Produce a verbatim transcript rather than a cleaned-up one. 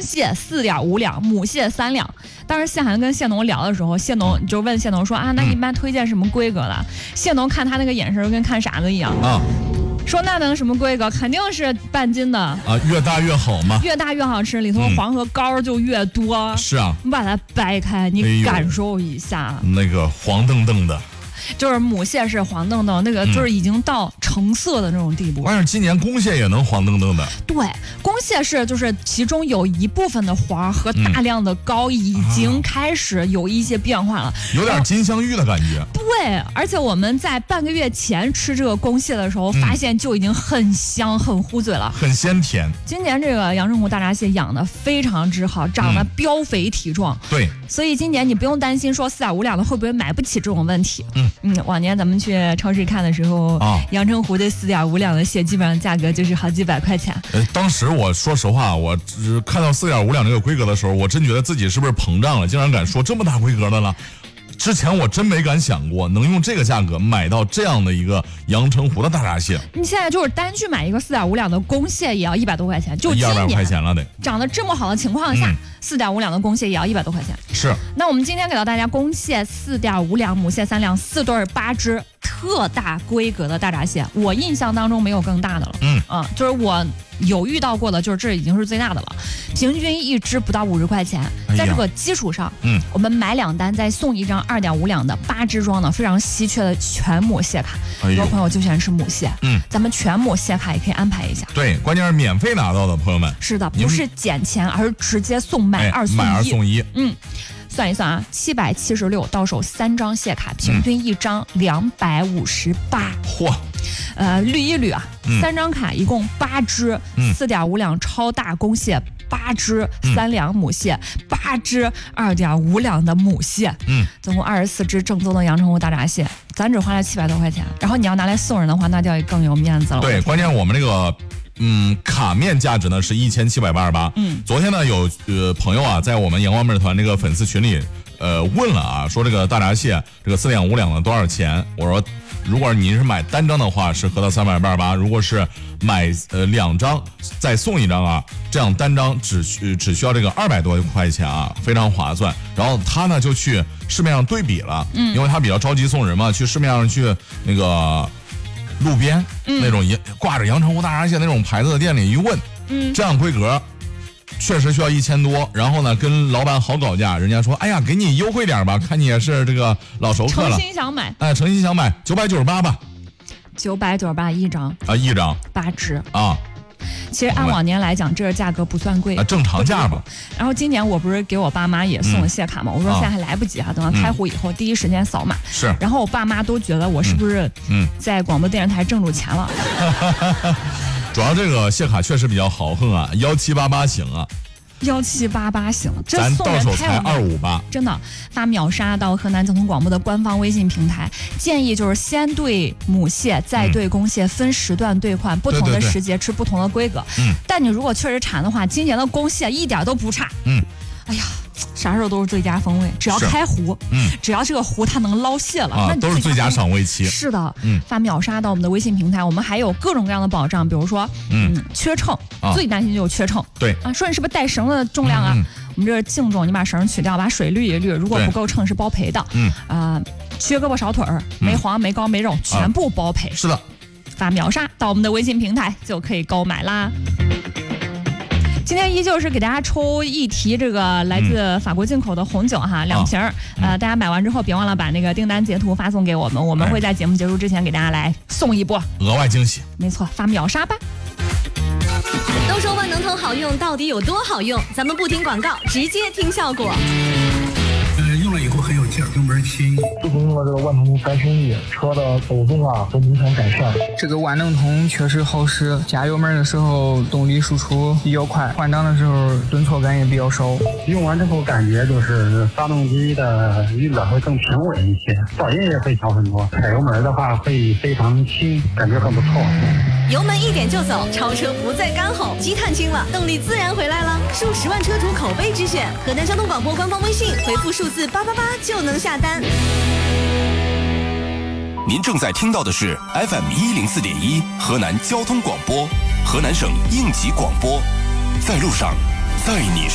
蟹四点五两，母蟹三两。当时谢涵跟谢农聊的时候，谢农就问谢农说啊，那一般推荐什么规格的？谢农看他那个眼神跟看傻子一样啊。说那能什么规格？肯定是半斤的啊， 越大越好嘛， 越大越好吃，里头黄和膏就越多。嗯、 是啊， 你把它掰开，你感受一下， 哎、那个黄澄澄的。 就是母蟹是黄澄澄，那个就是已经到橙色的那种地步。 但是今年公蟹也能黄澄澄的。 对，公蟹是就是其中有一部分的黄和大量的膏已经开始有一些变化了， 嗯啊、有点金镶玉的感觉。 对，而且我们在半个月前吃这个公蟹的时候，发现就已经很香、很糊嘴了， 很鲜甜。 今年这个阳澄湖大闸蟹养的非常之好，长得膘肥体壮。 嗯、对， 所以今年你不用担心说四点五两的会不会买不起这种问题。嗯。嗯，往年咱们去超市看的时候，啊、阳澄湖的四点五两的蟹，基本上价格就是好几百块钱。 呃，当时我说实话，我看到四点五两这个规格的时候，我真觉得自己是不是膨胀了，竟然敢说这么大规格的了。之前我真没敢想过能用这个价格买到这样的一个阳澄湖的大闸蟹。 你现在就是单去买一个四点五两的公蟹也要一百多块钱，就今年一二百块钱了得。 长得这么好的情况下，四点五两的公蟹也要一百多块钱。 是。 那我们今天给到大家公蟹四点五两，母蟹三两，四对八只。特大规格的大闸蟹，我印象当中没有更大的了。嗯啊，就是我有遇到过的，就是这已经是最大的了。平均一只不到五十块钱，在这个基础上，嗯，我们买两单再送一张二点五两的八只装的非常稀缺的全母蟹卡。很多朋友就喜欢吃母蟹，嗯，咱们全母蟹卡也可以安排一下。 对，关键是免费拿到的，朋友们。 是的，不是减钱，而是直接送买二送一。 买二送一。 嗯。算一算啊，七百七十六到手三张蟹卡，平均一张两百五十八。 嚯！ 呃，捋一捋啊，嗯、三张卡一共八只，四点五两超大公蟹八只，嗯、三两母蟹八只，二点五两的母蟹，嗯，总共二十四只正宗的阳澄湖大闸蟹，咱只花了七百多块钱。然后你要拿来送人的话，那就更有面子了。 对，关键我们这个。嗯，卡面价值呢是一千七百八十八。嗯，昨天呢有呃朋友啊在我们阳光美团这个粉丝群里呃问了啊，说这个大闸蟹这个四点五两的多少钱？我说，如果你是买单张的话是合到三百八十八，如果是买呃两张再送一张啊，这样单张只需只需要这个二百多块钱啊，非常划算。然后他呢就去市面上对比了，嗯，因为他比较着急送人嘛，去市面上去那个。路边、嗯、那种挂着阳澄湖大闸蟹那种牌子的店里一问，嗯，这样规格确实需要一千多。然后呢，跟老板好搞价，人家说，哎呀，给你优惠点吧，看你也是这个老熟客了， 诚心想买， 哎，诚心想买，九百九十八吧， 九百九十八一张啊，一张八只啊。 其实按往年来讲，这个价格不算贵， 啊，正常价吧。 然后今年我不是给我爸妈也送了蟹卡嘛，嗯、我说现在还来不及啊，等到开户以后、嗯、第一时间扫码。 是。 然后我爸妈都觉得我是不是嗯在广播电视台挣着钱了？ 嗯、主要这个蟹卡确实比较豪横啊，幺七八八行啊。 幺七八八行，这咱到手才二五八， 真的发秒杀到河南交通广播的官方微信平台，建议就是先对母蟹，再对公蟹，分时段兑换，不同的时节吃不同的规格。嗯，但你如果确实馋的话，今年的公蟹一点都不差。嗯，哎呀。啥时候都是最佳风味，只要开湖，嗯，只要这个湖它能捞蟹了， 啊、 那都是最佳赏味期。 是的，嗯，发秒杀到我们的微信平台，我们还有各种各样的保障，比如说，嗯，嗯缺秤、啊，最担心就是缺秤， 对啊，说你是不是带绳的重量啊？嗯、我们这是净重，你把绳取掉，把水滤一滤，如果不够秤是包赔的。嗯啊、呃，缺胳膊少腿儿，没黄没高没肉，全部包赔。 啊、是的， 发秒杀到我们的微信平台就可以购买啦。今天依旧是给大家抽一提这个来自法国进口的红酒哈，两瓶儿，呃，大家买完之后别忘了把那个订单截图发送给我们，我们会在节目结束之前给大家来送一波额外惊喜。 没错，发秒杀吧。 都说万能通好用，到底有多好用？咱们不听广告，直接听效果。 呃，用了以后很有劲儿，油门轻。 自从用了这个万能通三升一，车的抖动啊都明显改善。 这个万能通确实好使，加油门的时候动力输出比较快，换挡的时候顿挫感也比较少。 用完之后感觉就是发动机的运转会更平稳一些，噪音也会小很多。踩油门的话会非常轻，感觉很不错。 油门一点就走，超车不再干吼，积碳轻了，动力自然回来了。数十万车主口碑之选，河南交通广播官方微信回复数字八八八就能下单。 您正在听到的是 F M 一零四点一河南交通广播，河南省应急广播，在路上，在你